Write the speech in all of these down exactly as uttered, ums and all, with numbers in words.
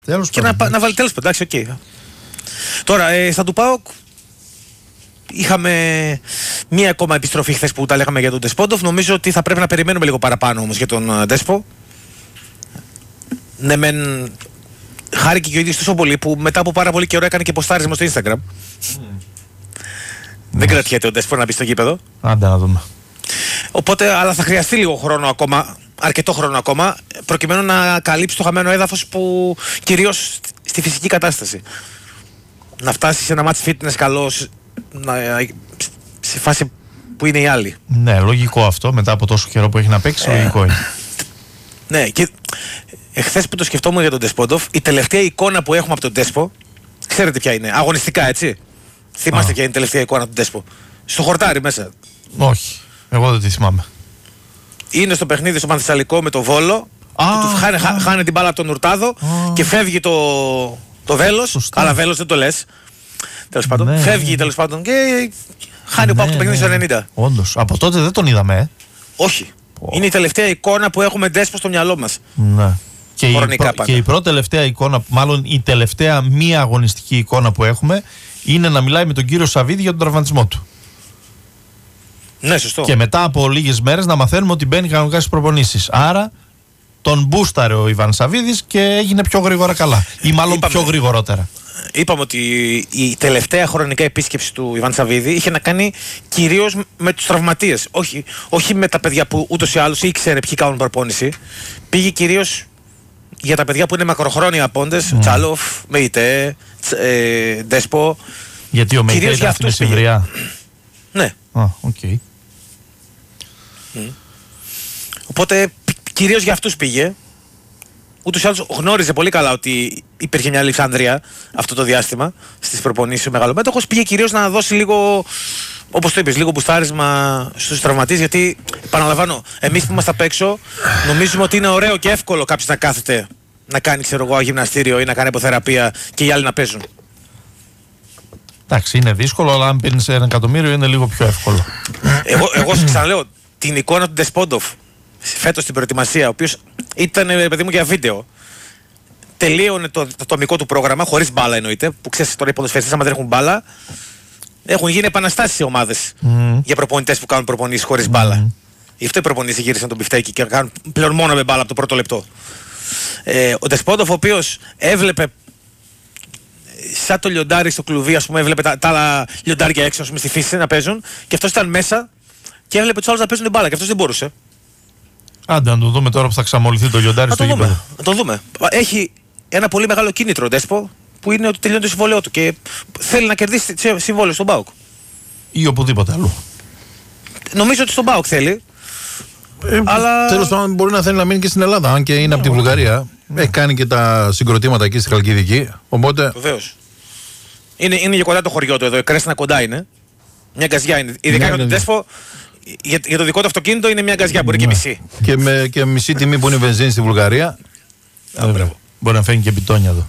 Τέλος και να, να βάλει τέλος πάντων. Εντάξει, οκ. Okay. Τώρα, ε, στα του ΠΑΟΚ είχαμε μία ακόμα επιστροφή χθες που τα λέγαμε για τον Ντεσπόντοφ. Νομίζω ότι θα πρέπει να περιμένουμε λίγο παραπάνω όμως για τον Ντέσπο. Ναι, μεν χάρηκε και ο ίδιος τόσο πολύ που μετά από πάρα πολύ καιρό έκανε και ποστάρισμα στο Instagram. Mm. Δεν mm. κρατιέται ο Ντέσπο να μπει στο γήπεδο. Άντε να δούμε. Οπότε, αλλά θα χρειαστεί λίγο χρόνο ακόμα, αρκετό χρόνο ακόμα, προκειμένου να καλύψει το χαμένο έδαφος που κυρίως στη φυσική κατάσταση. Να φτάσει σε ένα match fitness καλό, να, σε φάση που είναι οι άλλοι. Ναι, λογικό αυτό, μετά από τόσο καιρό που έχει να παίξει, ε, λογικό είναι. Ναι, και εχθές που το σκεφτόμουν για τον Ντεσπόντοφ, η τελευταία εικόνα που έχουμε από τον Ντέσπο, ξέρετε ποια είναι, αγωνιστικά έτσι. Θυμάστε Α. ποια είναι η τελευταία εικόνα του Ντέσπο? Στο χορτάρι μέσα. Όχι, εγώ δεν τη θυμάμαι. Είναι στο παιχνίδι στο Πανθεσσαλικό με το Βόλο, Α, που του χάνε, α, χάνε την μπάλα από τον Ουρτάδο Α, και φεύγει το, το Βέλος, αλλά Βέλος δεν το λες. Τέλος πάντων, ναι, φεύγει τέλος πάντων και χάνει ναι, ο ΠΑΟΚ το παιχνίδι ναι, στο ενενήντα. Όντως, από τότε δεν τον είδαμε, ε. Όχι. Oh. Είναι η τελευταία εικόνα που έχουμε Ντέσπο στο μυαλό μας. Ναι. Και η, προ, και η πρώτη τελευταία εικόνα, μάλλον η τελευταία μία αγωνιστική εικόνα που έχουμε, είναι να μιλάει με τον κύριο Σαββίδη για τον τραυματισμό του. Ναι, σωστό. Και μετά από λίγες μέρες να μαθαίνουμε ότι μπαίνει κανονικά στις προπονήσεις. Άρα τον μπούσταρε ο Ιβάν Σαββίδης και έγινε πιο γρήγορα καλά. Ή μάλλον Είπαμε. πιο γρηγορότερα. Είπαμε ότι η τελευταία χρονικά επίσκεψη του Ιβάν Σαββίδη είχε να κάνει κυρίως με τους τραυματίες. Όχι, όχι με τα παιδιά που ούτως ή άλλως ήξερε ποιοι κάνουν προπόνηση. Πήγε κυρίως για τα παιδιά που είναι μακροχρόνια απόντες, mm. Τσάλοφ, Μεϊτέ, ε, Ντέσπο. Γιατί ο Μεϊτέ ήταν στην Σιμβριά. Ναι. Α, οκ. Okay. Mm. Οπότε κυρίως για αυτούς πήγε. Ούτως ή άλλως γνώριζε πολύ καλά ότι υπήρχε μια Αλεξάνδρεια αυτό το διάστημα στις προπονήσεις ο μεγαλομέτωχος. Πήγε κυρίως να δώσει λίγο, όπως το είπες, λίγο μπουστάρισμα στους τραυματίες. Γιατί, επαναλαμβάνω, εμείς που είμαστε απ' έξω νομίζουμε ότι είναι ωραίο και εύκολο κάποιος να κάθεται να κάνει, ξέρω εγώ, γυμναστήριο ή να κάνει αποθεραπεία και οι άλλοι να παίζουν. Εντάξει, είναι δύσκολο, αλλά αν παίρνεις ένα εκατομμύριο είναι λίγο πιο εύκολο. Εγώ, εγώ σου ξαναλέω, την εικόνα του Ντεσπόντοφ φέτος στην προετοιμασία, ο οποίος ήταν, παιδί μου, για βίντεο. Τελείωνε το, το ατομικό του πρόγραμμα, χωρίς μπάλα εννοείται, που ξέρεις τώρα οι ποδοσφαιριστές άμα δεν έχουν μπάλα, έχουν γίνει επαναστάσεις σε ομάδες mm. για προπονητές που κάνουν προπονήσεις χωρίς mm. μπάλα. Γι' αυτό οι προπονητές γύρισαν τον πιφτέκι και κάνουν πλέον μόνο με μπάλα από το πρώτο λεπτό. Ε, ο Ντεσπόντοφ, ο οποίος έβλεπε σαν το λιοντάρι στο κλουβί, ας πούμε, έβλεπε τα, τα άλλα λιοντάρια έξω, ας πούμε, στη φύση να παίζουν, και αυτός ήταν μέσα και έβλεπε τους άλλους να παίζουν την μπάλα και αυτός δεν μπορούσε. Άντε να το δούμε τώρα που θα ξαμολυθεί το λιοντάρι στο γήπεδο. Να το δούμε. Έχει ένα πολύ μεγάλο κίνητρο ο Ντέσπο, που είναι ότι τελειώνει το συμβόλαιό του και θέλει να κερδίσει συμβόλαιο στον ΠΑΟΚ. Ή οπουδήποτε αλλού. Νομίζω ότι στον ΠΑΟΚ θέλει. Ε, αλλά... Τέλος πάντων, μπορεί να θέλει να μείνει και στην Ελλάδα, αν και είναι oh, από τη Βουλγαρία. Oh. Έχει κάνει και τα συγκροτήματα εκεί στη Χαλκιδική. Οπότε... Βεβαίως. Είναι, είναι για κοντά το χωριό του εδώ. Η Κρέσνα κοντά είναι. Μια γκαζιά είναι. Ειδικά για τον Ντέσπο. Για, για το δικό του αυτοκίνητο είναι μια γκαζιά, μπορεί ναι. και μισή. Και με και μισή τιμή που είναι η βενζίνη στη Βουλγαρία. Α, ε, μπορεί να φέρνει και μπιτόνια εδώ.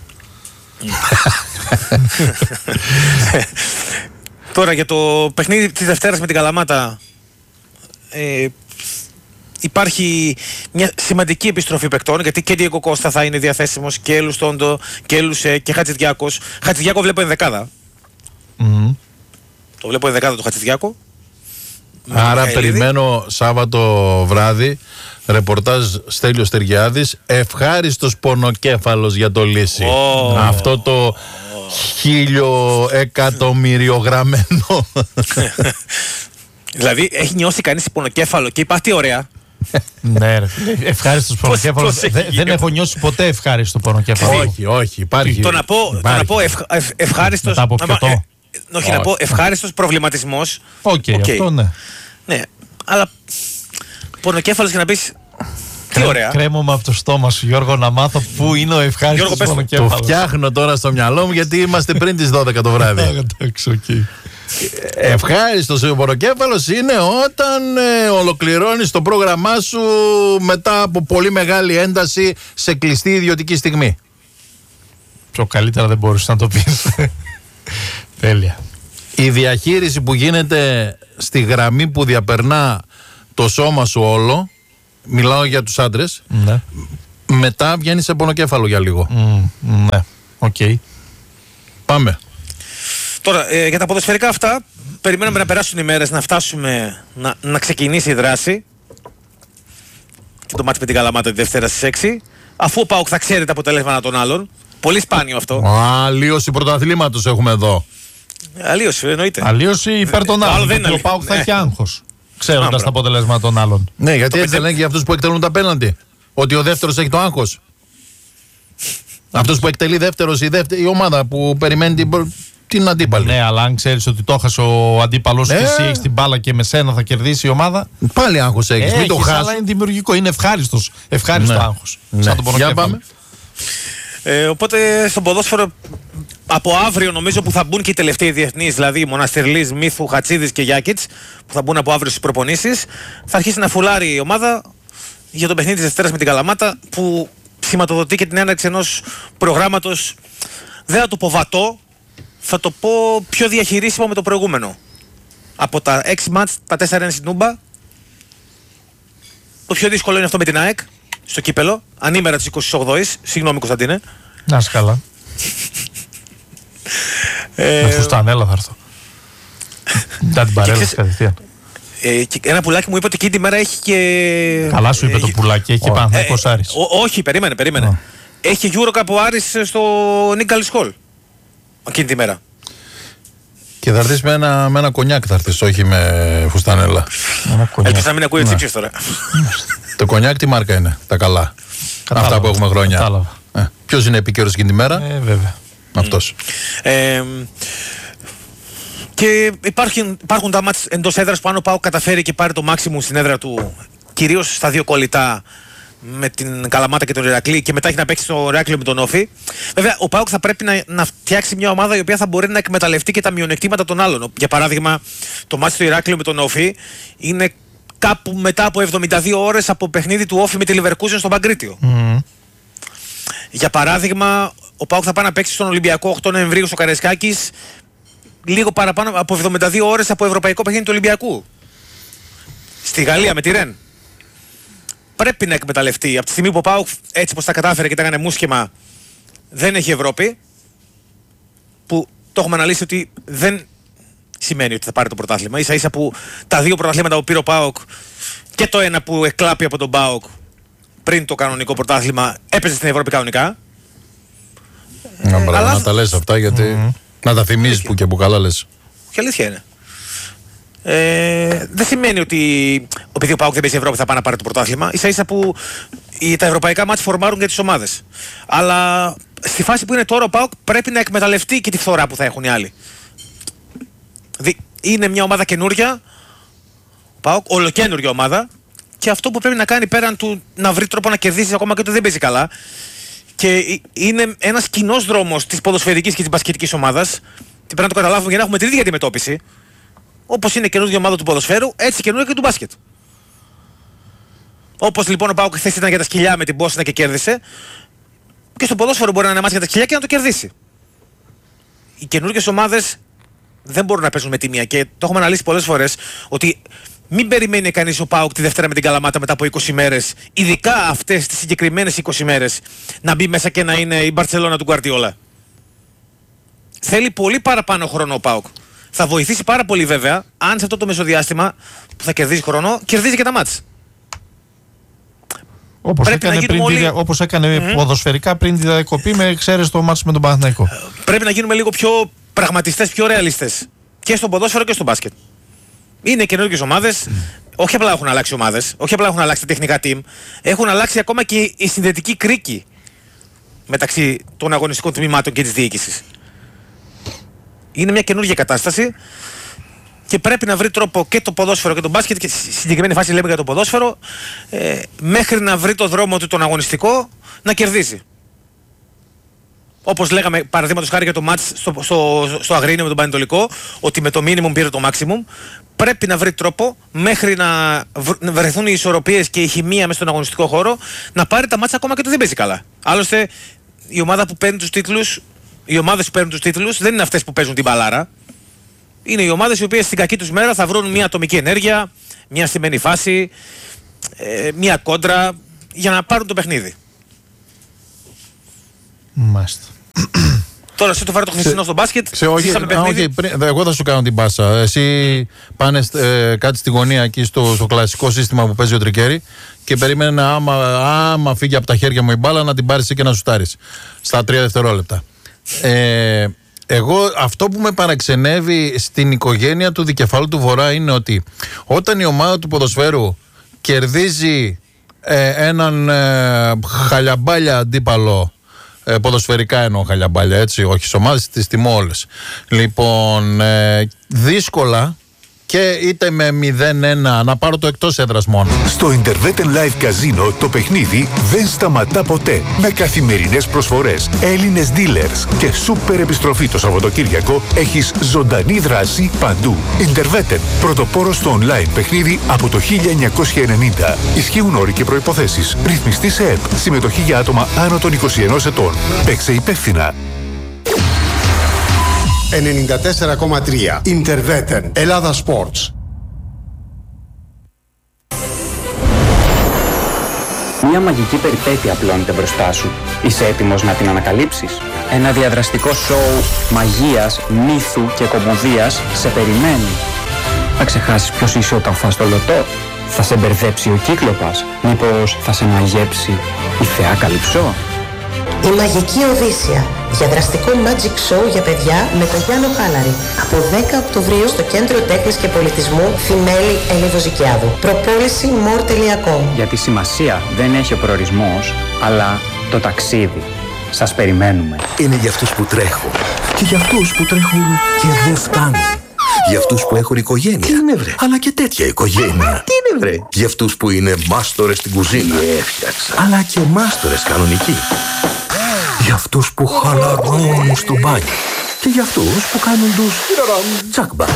Τώρα για το παιχνίδι της Δευτέρας με την Καλαμάτα, ε, υπάρχει μια σημαντική επιστροφή παικτών, γιατί και Διέγκο Κώστα θα είναι διαθέσιμος, και Λουστόντο και Λουσέ και Χατζηδιάκος. Χατζηδιάκο βλέπω ενδεκάδα. Mm-hmm. Το βλέπω ενδεκάδα του Χατζηδιάκου. Άρα περιμένω Σάββατο βράδυ ρεπορτάζ Στέλιος Τεργιάδης, ευχάριστος πονοκέφαλος για το Λύση. Oh. Αυτό το oh. χίλιο εκατομμυριογραμμένο. Δηλαδή έχει νιώσει κανείς πονοκέφαλο και είπα τι ωραία. Ναι, ρε. Ευχάριστος πονοκέφαλος. Δεν έχω νιώσει ποτέ ευχάριστο πονοκέφαλο. Όχι, όχι, υπάρχει. Το να πω ευχάριστος. Μετά από πιωτό. Όχι, να πω ευχάριστος προβληματισμός. Οκ, okay, okay. αυτό ναι. Ναι, αλλά πονοκέφαλος για να πεις τι ωραία. Κρέμομαι από το στόμα σου, Γιώργο, να μάθω πού είναι ο ευχάριστος πονοκέφαλος. Το φτιάχνω τώρα στο μυαλό μου, γιατί είμαστε πριν τις δώδεκα το βράδυ. Εντάξει, οκ. Ευχάριστος ο πονοκέφαλος είναι όταν ε, ολοκληρώνεις το πρόγραμμά σου μετά από πολύ μεγάλη ένταση σε κλειστή ιδιωτική στιγμή. Πιο καλύτερα δεν μπορείς να το πεις. Τέλεια. Η διαχείριση που γίνεται στη γραμμή που διαπερνά το σώμα σου όλο, μιλάω για τους άντρες, ναι. Μετά βγαίνει σε πονοκέφαλο για λίγο. Mm, ναι, οκ. Okay. Πάμε. Τώρα, ε, για τα ποδοσφαιρικά αυτά, περιμέναμε να περάσουν οι μέρες, να φτάσουμε να, να ξεκινήσει η δράση. Και το μάτι με την Καλαμάτα τη Δευτέρα στις έξι. Αφού ο ΠΑΟΚ θα ξέρει τα αποτελέσματα των άλλων. Πολύ σπάνιο αυτό. Αλλίωση πρωταθλήματος έχουμε εδώ. Αλλίωση, εννοείται. Αλλίωση υπέρ των άλλων. Δεν Ο ΠΑΟΚ θα ναι. έχει άγχος. Ξέροντας τα αποτελέσματα των άλλων. Ναι, γιατί έτσι πεντε... λένε και για αυτούς που εκτελούν τα πέναντι. Ότι ο δεύτερος έχει το άγχος. Αυτός που εκτελεί δεύτερος, η, δεύτερη, η ομάδα που περιμένει την, την αντίπαλη. Ναι, αλλά αν ξέρεις ότι το έχασε ο αντίπαλος ναι. και εσύ έχεις την μπάλα και με σένα θα κερδίσει η ομάδα. Πάλι άγχος έχεις. Έχεις, μην το χάσεις. Αλλά είναι δημιουργικό, είναι ευχάριστος. Ευχάριστο ναι. άγχος. Ναι. Σαν τον Για πάμε. Ε, οπότε στον ποδόσφαιρο από αύριο νομίζω που θα μπουν και οι τελευταίοι διεθνείς, δηλαδή Μοναστερλής, Μύθου, Χατσίδης και Γιάκητς, που θα μπουν από αύριο στις προπονήσεις, θα αρχίσει να φουλάρει η ομάδα για το παιχνίδι της Δευτέρας με την Καλαμάτα, που σηματοδοτεί και την έναρξη ενός προγράμματος, δεν θα το πω βατό, θα το πω πιο διαχειρίσιμο με το προηγούμενο. Από τα έξι μάτς, τα τέσσερα είναι στην Τούμπα. Το πιο δύσκολο είναι αυτό με την ΑΕΚ, στο κύπελο, ανήμερα της εικοστής όγδοης. Συγγνώμη Κωνσταντίνε. Να είσαι καλά. Ε, με φουστανέλα θα έρθω. Μετά την παρέλαση κατευθείαν. Ε, και ένα πουλάκι μου είπε ότι εκείνη τη μέρα έχει και... Καλά σου είπε ε, το πουλάκι, έχει και Παναθηναϊκός Άρης. Όχι, περίμενε, περίμενε. Oh. Έχει Eurocup ο Άρης στο Νίκαλης Χολ εκείνη τη μέρα. Και θα έρθεις με ένα, με ένα κονιάκ, θα έρθεις, όχι με φουστανέλα. Ελπίζω να μην ακούει έτσι ψήφι τώρα. Το κονιάκ τι μάρκα είναι, τα καλά. Κατάλαβα. Αυτά που έχουμε χρόνια. Ε, ποιος είναι επίκαιρος εκείνη τη μέρα? Ε, βέβαια. Αυτός. Ε, και υπάρχουν, υπάρχουν τα μάτς εντός έδρας που αν ο ΠΑΟΚ καταφέρει και πάρει το μάξιμου στην έδρα του, κυρίως στα δύο κολλητά με την Καλαμάτα και τον Ηρακλή, και μετά έχει να παίξει στο Ηράκλειο με τον Όφη. Βέβαια, ο ΠΑΟΚ θα πρέπει να, να φτιάξει μια ομάδα η οποία θα μπορεί να εκμεταλλευτεί και τα μειονεκτήματα των άλλων. Για παράδειγμα, το μάτς στο Ηράκλειο με τον Όφη είναι κάπου μετά από εβδομήντα δύο ώρες από παιχνίδι του Όφη με τη Leverkusen στον Παγκρίτιο. Mm. Για παράδειγμα, ο ΠΑΟΚ θα πάει να παίξει στον Ολυμπιακό οκτώ Νοεμβρίου στο Καραϊσκάκης λίγο παραπάνω από εβδομήντα δύο ώρες από ευρωπαϊκό παιχνίδι του Ολυμπιακού. Στη Γαλλία με τη Ρεν. Πρέπει να εκμεταλλευτεί. Από τη στιγμή που ο ΠΑΟΚ έτσι πως τα κατάφερε και τα έκανε μουσχεμα, δεν έχει Ευρώπη, που το έχουμε αναλύσει ότι δεν σημαίνει ότι θα πάρει το πρωτάθλημα. Ίσα ίσα που τα δύο πρωταθλήματα που πήρε ο ΠΑΟΚ και το ένα που εκλάπει από τον ΠΑΟΚ πριν το κανονικό πρωτάθλημα έπαιζε στην Ευρώπη κανονικά. Να, ε, αλλά... να τα λες αυτά γιατί mm-hmm. να τα θυμίζεις που και που καλά λες. Και αλήθεια είναι. Ε, δεν σημαίνει ότι επειδή ο ΠΑΟΚ δεν παίζει Ευρώπη θα πάει να πάρει το πρωτάθλημα. Ίσα ίσα που τα ευρωπαϊκά μάτς φορμάρουν για τις ομάδες. Αλλά στη φάση που είναι τώρα ο ΠΑΟΚ πρέπει να εκμεταλλευτεί και τη φθορά που θα έχουν οι άλλοι. Είναι μια ομάδα καινούρια, ο ΠΑΟΚ, ολοκαίνουργια ομάδα, και αυτό που πρέπει να κάνει πέραν του να βρει τρόπο να κερδίσει ακόμα και όταν δεν παίζει καλά, και είναι ένας κοινός δρόμος της ποδοσφαιρικής και της μπασκετικής ομάδας, και πρέπει να το καταλάβουμε για να έχουμε την ίδια αντιμετώπιση. Όπως είναι καινούργια ομάδα του ποδοσφαίρου, έτσι καινούργια και του μπάσκετ. Όπως λοιπόν ο ΠΑΟΚ χθες ήταν για τα σκυλιά με την Μπόσνα και κέρδισε, και στο ποδόσφαιρο μπορεί να είναι μάτς για τα σκυλιά και να το κερδίσει. Οι καινούργιες ομάδες δεν μπορούν να παίζουν με τιμία, και το έχουμε αναλύσει πολλές φορές ότι μην περιμένει κανείς ο ΠΑΟΚ τη Δευτέρα με την Καλαμάτα μετά από είκοσι μέρες, ειδικά αυτές τις συγκεκριμένες είκοσι μέρες, να μπει μέσα και να είναι η Μπαρτσελώνα του Γκουαρντιόλα. Θέλει πολύ παραπάνω χρόνο ο ΠΑΟΚ. Θα βοηθήσει πάρα πολύ βέβαια αν σε αυτό το μεσοδιάστημα που θα κερδίζει χρόνο, κερδίζει και τα μάτς. Όπως έκανε, πριν όλοι... τη, όπως έκανε mm-hmm. ποδοσφαιρικά πριν τη διακοπή με εξαίρεση το μάτς με τον Παναθηναϊκό. Πρέπει να γίνουμε λίγο πιο πραγματιστές, πιο ρεαλιστές. Και στο ποδόσφαιρο και στο μπάσκετ. Είναι καινούργιες ομάδες. Mm. Όχι απλά έχουν αλλάξει ομάδες, όχι απλά έχουν αλλάξει τα τεχνικά team. Έχουν αλλάξει ακόμα και η συνδετική κρίκη μεταξύ των αγωνιστικών τμήματων και της διοίκησης. Είναι μια καινούργια κατάσταση και πρέπει να βρει τρόπο και το ποδόσφαιρο και το μπάσκετ, και στη συγκεκριμένη φάση λέμε για το ποδόσφαιρο, ε, μέχρι να βρει το δρόμο του τον αγωνιστικό να κερδίσει. Όπως λέγαμε παραδείγματος χάρη για το μάτς στο, στο, στο Αγρίνιο με τον Πανετολικό, ότι με το minimum πήρε το maximum, πρέπει να βρει τρόπο μέχρι να, βρ, να βρεθούν οι ισορροπίες και η χημεία μέσα στον αγωνιστικό χώρο, να πάρει τα μάτς ακόμα και το δεν παίζει καλά. Άλλωστε η ομάδα που παίρνει τους τίτλους, οι ομάδες που παίρνουν τους τίτλους δεν είναι αυτές που παίζουν την μπαλάρα. Είναι οι ομάδες οι οποίες στην κακή τους μέρα θα βρουν μια ατομική ενέργεια, μια στημένη φάση, ε, μια κόντρα για να πάρουν το παιχνίδι. Μάλιστα. Τώρα, εσύ το φάρε το χθεσινό στο μπάσκετ. Σε, όχι, ζήσαμε α, παιχνίδι. όχι, πριν, εγώ θα σου κάνω την πάσα. Εσύ πάνε ε, κάτι στη γωνία εκεί στο, στο κλασικό σύστημα που παίζει ο Τρικέρι και περίμενε άμα, άμα φύγει από τα χέρια μου η μπάλα να την πάρεις και να σουτάρεις στα τρία δευτερόλεπτα. Ε, εγώ αυτό που με παραξενεύει στην οικογένεια του Δικεφάλου του Βορρά είναι ότι όταν η ομάδα του ποδοσφαίρου κερδίζει ε, έναν ε, χαλιαμπάλια αντίπαλο, ε, ποδοσφαιρικά εννοώ χαλιαμπάλια, έτσι, όχι στις ομάδες, τις τιμώ όλες. Λοιπόν, ε, δύσκολα και είτε με μηδέν ένα να πάρω το εκτός έδρας μόνο. Στο Interwetten Live Casino το παιχνίδι δεν σταματά ποτέ. Με καθημερινές προσφορές, Έλληνες dealers και σούπερ επιστροφή το Σαββατοκύριακο έχεις ζωντανή δράση παντού. Interwetten, πρωτοπόρος στο online παιχνίδι από το χίλια εννιακόσια ενενήντα. Ισχύουν όροι και προϋποθέσεις. Ρυθμιστή σε ΕΠ. Συμμετοχή για άτομα άνω των είκοσι ενός ετών. Παίξε υπεύθυνα. ενενήντα τέσσερα κόμμα τρία Interwetten Ελλάδα Sports. Μια μαγική περιπέτεια απλώνεται μπροστά σου. Είσαι έτοιμος να την ανακαλύψεις? Ένα διαδραστικό σοου μαγείας, μύθου και κομμωδίας σε περιμένει. Θα ξεχάσεις ποιος είσαι όταν φας το λωτό? Θα σε μπερδέψει ο Κύκλοπας? Μήπως θα σε μαγέψει η θεά Καλυψό? Η Μαγική Οδύσσια. Διαδραστικό magic show για παιδιά με τον Γιάννο Χάλαρη. Από δέκα Οκτωβρίου στο Κέντρο Τέχνης και Πολιτισμού Θημέλη Ελιδοζικιάδου. Προπόληση more τελεία com. Γιατί σημασία δεν έχει ο προορισμός, αλλά το ταξίδι. Σας περιμένουμε. Είναι για αυτούς που τρέχουν. Και για αυτούς που τρέχουν και δεν φτάνουν. Για αυτούς που έχουν οικογένεια. Τι είναι βρε? Αλλά και τέτοια οικογένεια. Τι είναι βρε? Για αυτούς που είναι μάστορες στην κουζίνα. Έφτιαξα. Αλλά και μάστορες κανονικοί. Για αυτούς που χαλαρώνουν στο μπάνιο. Και για αυτούς που κάνουν τους τσακμπα.